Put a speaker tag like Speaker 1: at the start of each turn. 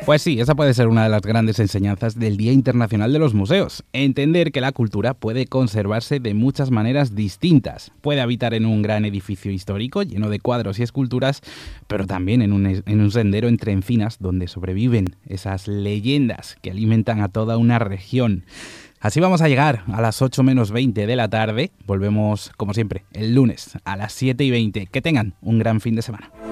Speaker 1: Pues sí, esa puede ser una de las grandes enseñanzas del Día Internacional de los Museos. Entender que la cultura puede conservarse de muchas maneras distintas. Puede habitar en un gran edificio histórico lleno de cuadros y esculturas, pero también en un sendero entre encinas donde sobreviven esas leyendas que alimentan a toda una región. Así vamos a llegar a las 8 menos 20 de la tarde. Volvemos, como siempre, el lunes a las 7:20. Que tengan un gran fin de semana.